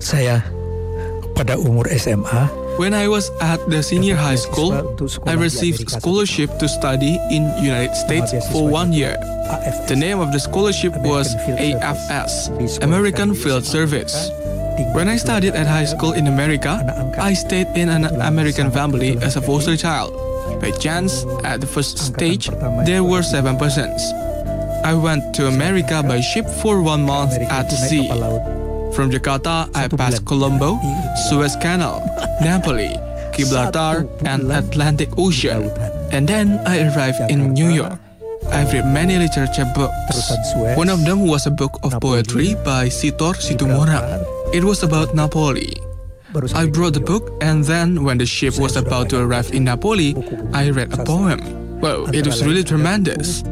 Saya pada umur SMA, When I was at the senior high school, I received scholarship to study in United States for 1 year. The name of the scholarship was AFS, American Field Service. When I studied at high school in America, I stayed in an American family as a foster child. By chance, at the first stage, there were 7 persons. I went to America by ship for 1 month at sea. From Jakarta, I passed Colombo, Suez Canal, Napoli, Gibraltar, and Atlantic Ocean. And then I arrived in New York. I've read many literature books. One of them was a book of poetry by Sitor Situmorang. It was about Napoli. I brought the book, and then when the ship was about to arrive in Napoli, I read a poem. Well, it was really tremendous.